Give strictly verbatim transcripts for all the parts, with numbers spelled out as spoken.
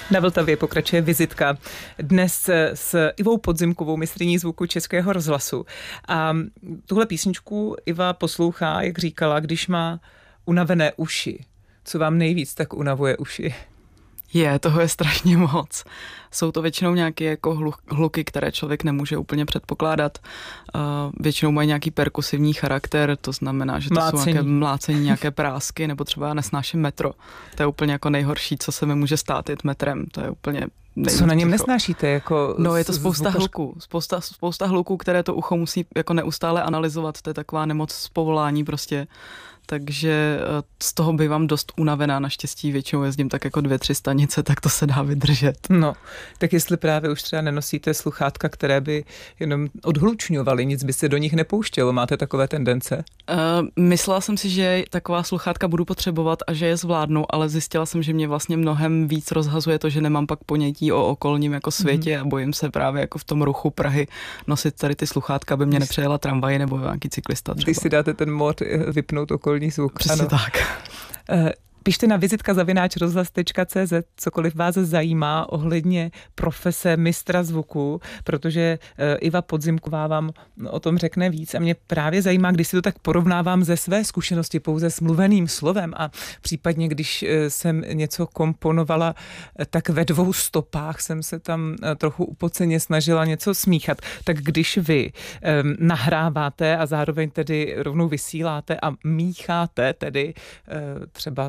Na Vltavě pokračuje vizitka. Dnes s Ivou Podzimkovou, mistryní zvuku Českého rozhlasu. A tuhle písničku Iva poslouchá, jak říkala, když má unavené uši. Co vám nejvíc tak unavuje uši? Je, toho je strašně moc. Jsou to většinou nějaké jako hluky, které člověk nemůže úplně předpokládat. Uh, většinou mají nějaký perkusivní charakter, to znamená, že to mlácení. jsou nějaké mlácení, nějaké prásky, nebo třeba já nesnáším metro. To je úplně jako nejhorší, co se mi může stát jít metrem. To je úplně nejvíc. Co na něm nesnášíte? Jako no je to spousta hluků. Spousta, spousta hluků, které to ucho musí jako neustále analyzovat. To je taková nemoc z povolání prostě. Takže z toho bývám dost unavená, naštěstí většinou jezdím tak jako dvě, tři stanice, tak to se dá vydržet. No, tak jestli právě už třeba nenosíte sluchátka, které by jenom odhlučňovaly, nic by se do nich nepouštělo, máte takové tendence? Uh, myslela jsem si, že taková sluchátka budu potřebovat a že je zvládnu, ale zjistila jsem, že mě vlastně mnohem víc rozhazuje to, že nemám pak ponětí o okolním jako světě mm. a bojím se právě jako v tom ruchu Prahy nosit tady ty sluchátka, aby mě nepřejela tramvaj nebo nějaký cyklista třeba. Když si dáte ten mod vypnout okolní zvuk. Přesně ano. tak. Pište na vizitka zavináč rozhlas tečka cé zet, cokoliv vás zajímá ohledně profese mistra zvuku, protože Iva Podzimková vám o tom řekne víc a mě právě zajímá, když si to tak porovnávám ze své zkušenosti pouze s mluveným slovem a případně, když jsem něco komponovala, tak ve dvou stopách jsem se tam trochu upoceně snažila něco smíchat. Tak když vy um, nahráváte a zároveň tedy rovnou vysíláte a mícháte tedy uh, třeba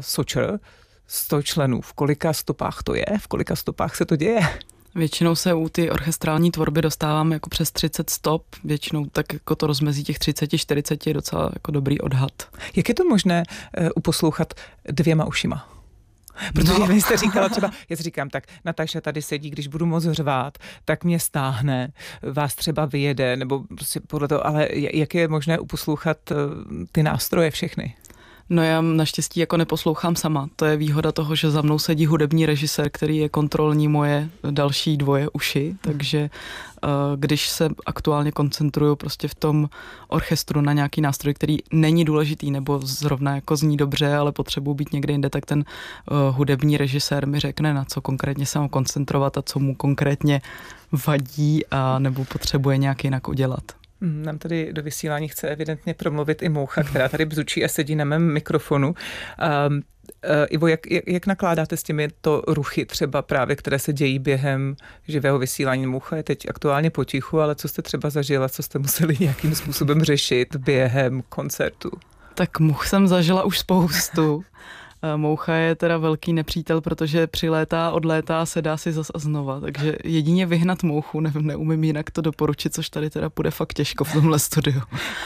sto členů. V kolika stopách to je? V kolika stopách se to děje? Většinou se u ty orchestrální tvorby dostáváme jako přes třicet stop. Většinou tak jako to rozmezí těch třicet čtyřicet je docela jako dobrý odhad. Jak je to možné uh, uposlouchat dvěma ušima? Protože no. Vy jste říkala třeba, já si říkám tak, Natáša tady sedí, když budu moc řvát, tak mě stáhne, vás třeba vyjede, nebo prostě podle toho, ale jak je možné uposlouchat uh, ty nástroje všechny? No já naštěstí jako neposlouchám sama. To je výhoda toho, že za mnou sedí hudební režisér, který je kontrolní moje další dvoje uši, takže uh, když se aktuálně koncentruju prostě v tom orchestru na nějaký nástroj, který není důležitý nebo zrovna jako zní dobře, ale potřebuji být někde jinde, tak ten uh, hudební režisér mi řekne, na co konkrétně se mám koncentrovat a co mu konkrétně vadí a nebo potřebuje nějak jinak udělat. Nám tady do vysílání chce evidentně promluvit i moucha, která tady bzučí a sedí na mém mikrofonu. Uh, uh, Ivo, jak, jak, jak nakládáte s těmito ruchy třeba právě, které se dějí během živého vysílání? Moucha je teď aktuálně potichu, ale co jste třeba zažila, co jste museli nějakým způsobem řešit během koncertu? Tak much jsem zažila už spoustu. Moucha je teda velký nepřítel, protože přilétá, odlétá, sedá si zas a znova. Takže jedině vyhnat mouchu, ne, neumím jinak to doporučit, což tady teda bude fakt těžko v tomhle studiu.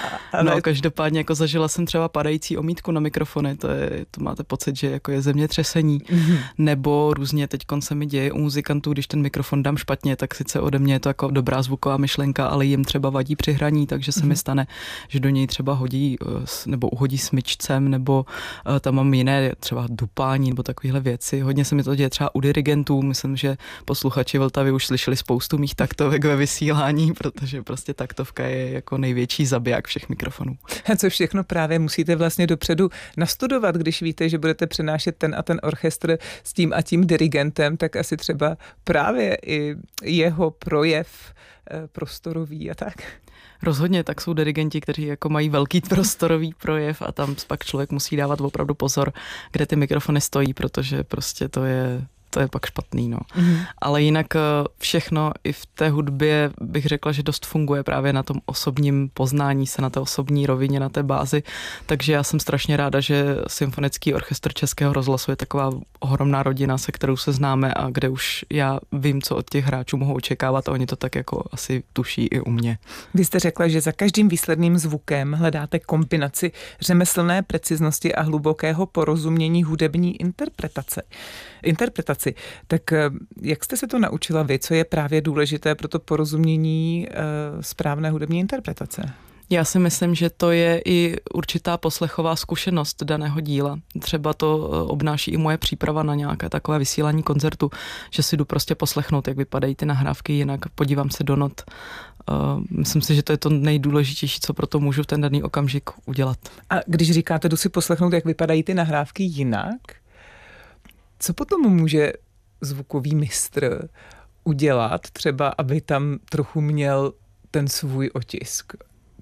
No každopádně jako zažila jsem třeba padající omítku na mikrofony, to, je, to máte pocit, že jako je zemětřesení. Mm-hmm. Nebo různě teďkon se mi děje u muzikantů, když ten mikrofon dám špatně, tak sice ode mě je to jako dobrá zvuková myšlenka, ale jim třeba vadí při hraní, takže se mm-hmm. mi stane, že do něj třeba hodí nebo uhodí smyčcem, nebo tam mám jiné třeba dupání nebo takovéhle věci. Hodně se mi to děje třeba u dirigentů. Myslím, že posluchači Vltavy už slyšeli spoustu mých taktovek ve vysílání, protože prostě taktovka je jako největší zabiják všech mikrofonů. A co všechno právě musíte vlastně dopředu nastudovat, když víte, že budete přenášet ten a ten orchestr s tím a tím dirigentem, tak asi třeba právě i jeho projev prostorový a tak. Rozhodně, tak jsou dirigenti, kteří jako mají velký prostorový projev a tam pak člověk musí dávat opravdu pozor, kde ty mikrofony stojí, protože prostě to je... to je pak špatný, no. Mm. Ale jinak všechno i v té hudbě bych řekla, že dost funguje právě na tom osobním poznání se, na té osobní rovině, na té bázi, takže já jsem strašně ráda, že Symfonický orchestr Českého rozhlasu je taková ohromná rodina, se kterou se známe a kde už já vím, co od těch hráčů mohou očekávat a oni to tak jako asi tuší i u mě. Vy jste řekla, že za každým výsledným zvukem hledáte kombinaci řemeslné preciznosti a hlubokého porozumění hudební interpretace. Interpretace Tak jak jste se to naučila vy? Co je právě důležité pro to porozumění e, správné hudební interpretace? Já si myslím, že to je i určitá poslechová zkušenost daného díla. Třeba to obnáší i moje příprava na nějaké takové vysílání koncertu, že si jdu prostě poslechnout, jak vypadají ty nahrávky, jinak podívám se do not. Uh, myslím si, že to je to nejdůležitější, co pro to můžu v ten daný okamžik udělat. A když říkáte, jdu si poslechnout, jak vypadají ty nahrávky jinak, co potom může zvukový mistr udělat, třeba aby tam trochu měl ten svůj otisk?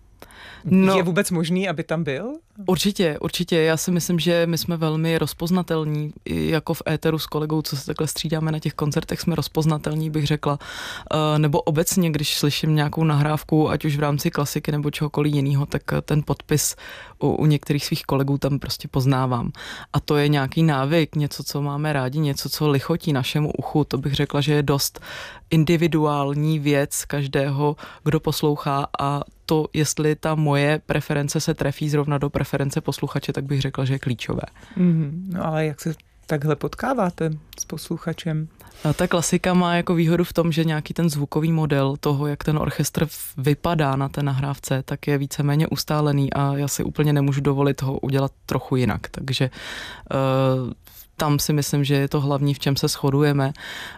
No, je vůbec možný, aby tam byl? Určitě, určitě. Já si myslím, že my jsme velmi rozpoznatelní, jako v éteru s kolegou, co se takhle střídáme na těch koncertech, jsme rozpoznatelní, bych řekla. Nebo obecně, když slyším nějakou nahrávku, ať už v rámci klasiky nebo čehokoliv jiného, tak ten podpis u, u některých svých kolegů tam prostě poznávám. A to je nějaký návyk, něco, co máme rádi, něco, co lichotí našemu uchu. To bych řekla, že je dost individuální věc každého, kdo poslouchá, a to, jestli ta moje preference se trefí zrovna do preference posluchače, tak bych řekla, že je klíčové. Mm, no ale jak se takhle potkáváte s posluchačem? A ta klasika má jako výhodu v tom, že nějaký ten zvukový model toho, jak ten orchestr vypadá na té nahrávce, tak je víceméně ustálený a já si úplně nemůžu dovolit ho udělat trochu jinak. Takže uh, tam si myslím, že je to hlavní, v čem se shodujeme,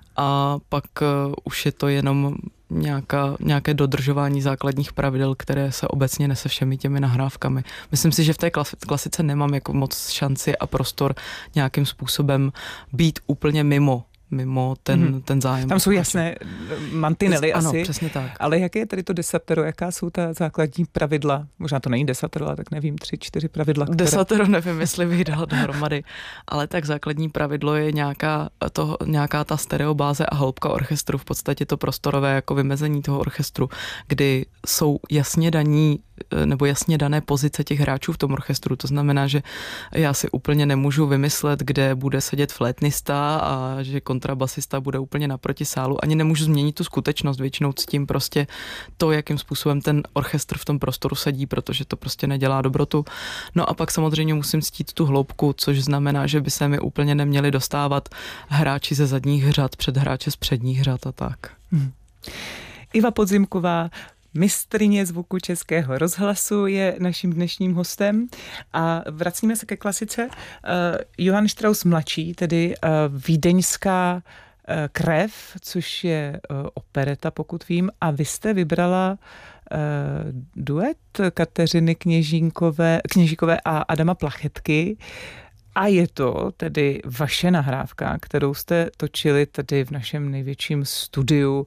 a pak uh, už je to jenom nějaká, nějaké dodržování základních pravidel, které se obecně nese všemi těmi nahrávkami. Myslím si, že v té klasice nemám jako moc šanci a prostor nějakým způsobem být úplně mimo mimo ten, mm-hmm. ten zájem. Tam jsou jasné mantinely asi. Ano, přesně tak. Ale jaké je tady to desatero? Jaká jsou ta základní pravidla? Možná to není desatero, ale tak nevím, tři, čtyři pravidla. Které... Desatero nevím, jestli bych dala dohromady, ale tak základní pravidlo je nějaká, to, nějaká ta stereobáze a hloubka orchestru, v podstatě to prostorové jako vymezení toho orchestru, kdy jsou jasně daní nebo jasně dané pozice těch hráčů v tom orchestru. To znamená, že já si úplně nemůžu vymyslet, kde bude sedět flétnista a že kontrabasista bude úplně naproti sálu. Ani nemůžu změnit tu skutečnost. Většinou s tím prostě to, jakým způsobem ten orchestr v tom prostoru sedí, protože to prostě nedělá dobrotu. No a pak samozřejmě musím ctít tu hloubku, což znamená, že by se mi úplně neměli dostávat hráči ze zadních řad před hráče z předních řad a tak. Hmm. Iva Podzimková, mistryně zvuku Českého rozhlasu, je naším dnešním hostem a vracíme se ke klasice. Uh, Johann Strauss mladší, tedy uh, vídeňská uh, krev, což je uh, opereta, pokud vím, a vy jste vybrala uh, duet Kateřiny Kněžínkové, Kněžíkové a Adama Plachetky. A je to tedy vaše nahrávka, kterou jste točili tady v našem největším studiu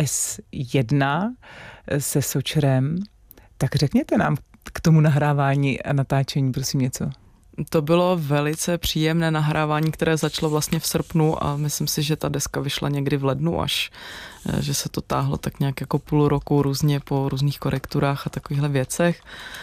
S jedna se Sočerem. Tak řekněte nám k tomu nahrávání a natáčení, prosím, něco. To bylo velice příjemné nahrávání, které začalo vlastně v srpnu a myslím si, že ta deska vyšla někdy v lednu až, že se to táhlo tak nějak jako půl roku různě po různých korekturách a takovýchhle věcech.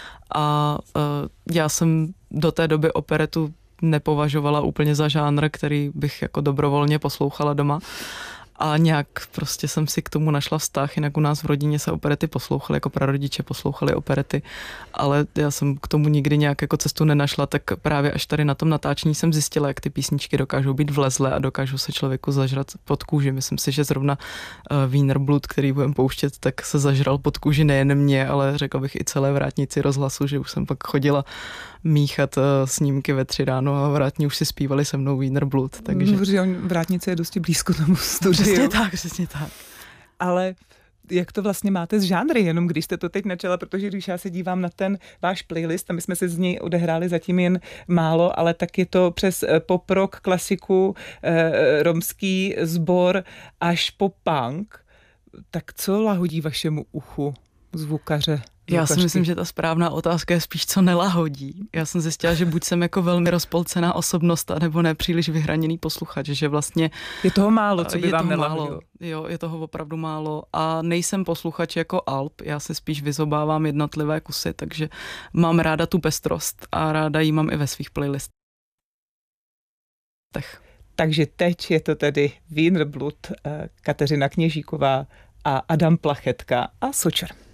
A já jsem do té doby operetu nepovažovala úplně za žánr, který bych jako dobrovolně poslouchala doma. A nějak prostě jsem si k tomu našla vztah, jinak u nás v rodině se operety poslouchaly, jako prarodiče poslouchali operety, ale já jsem k tomu nikdy nějak jako cestu nenašla, tak právě až tady na tom natáčení jsem zjistila, jak ty písničky dokážou být vlezlé a dokážou se člověku zažrat pod kůži. Myslím si, že zrovna uh, Wiener Blut, který budem pouštět, tak se zažral pod kůži nejen mě, ale řekla bych i celé vrátnici rozhlasu, že už jsem pak chodila míchat uh, snímky ve tři ráno a vrátní už si zpívali se mnou Wiener Blut. Takže... Protože vrátnice je dosti blízko tomu studiu. Přesně tak, přesně tak. Ale jak to vlastně máte z žánry, jenom když jste to teď načala, protože když já se dívám na ten váš playlist, a my jsme se z něj odehráli zatím jen málo, ale tak je to přes pop rock, klasiku, eh, romský sbor až po punk. Tak co lahodí vašemu uchu zvukaře? Já si myslím, že ta správná otázka je spíš, co nelahodí. Já jsem zjistila, že buď jsem jako velmi rozpolcená osobnost, anebo nepříliš vyhraněný posluchač, že vlastně... Je toho málo, co by vám nelahodilo. Jo, je toho opravdu málo a nejsem posluchač jako Alp, já se spíš vyzobávám jednotlivé kusy, takže mám ráda tu pestrost a ráda ji mám i ve svých playlistech. Takže teď je to tedy Wiener Blut, Kateřina Kněžíková a Adam Plachetka a Sočer.